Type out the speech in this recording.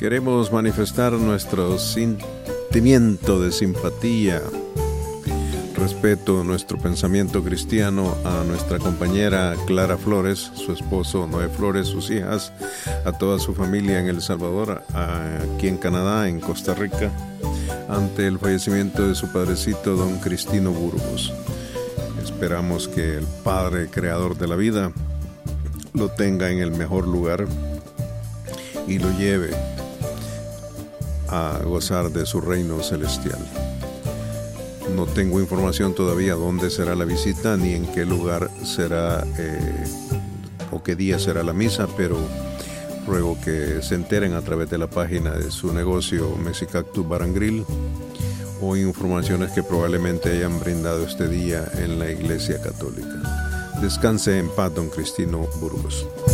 Queremos manifestar nuestro sentimiento de simpatía, respeto, nuestro pensamiento cristiano a nuestra compañera Clara Flores, su esposo Noé Flores, sus hijas, a toda su familia en El Salvador, aquí en Canadá, en Costa Rica, ante el fallecimiento de su padrecito don Cristino Burgos. Esperamos que el Padre Creador de la vida lo tenga en el mejor lugar y lo lleve a gozar de su reino celestial. No tengo información todavía dónde será la visita ni en qué lugar será o qué día será la misa, pero ruego que se enteren a través de la página de su negocio Mesicactus Bar and Grill o informaciones que probablemente hayan brindado este día en la Iglesia Católica. Descanse en paz, don Cristino Burgos.